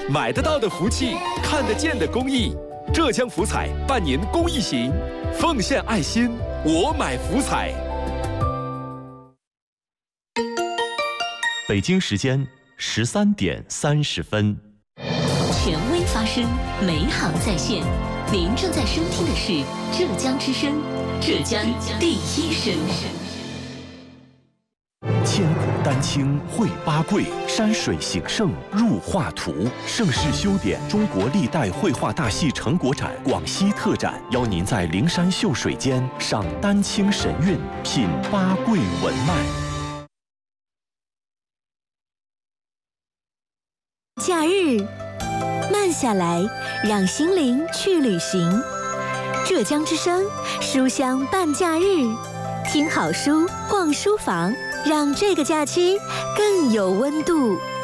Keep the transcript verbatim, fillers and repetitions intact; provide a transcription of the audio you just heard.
买得到的福气，看得见的公益。浙江福彩办年公益行，奉献爱心，我买福彩。 北京时间十三点三十分。 权威发声，美好在线。您正在收听的是浙江之声，浙江第一声。 千古丹青绘八桂，山水形胜入画图。盛世修典中国历代绘画大戏成果展广西特展，邀您在灵山秀水间赏丹青神韵，品八桂文脉。 假日，慢下来，让心灵去旅行。浙江之声书香伴假日，听好书，逛书房，让这个假期更有温度。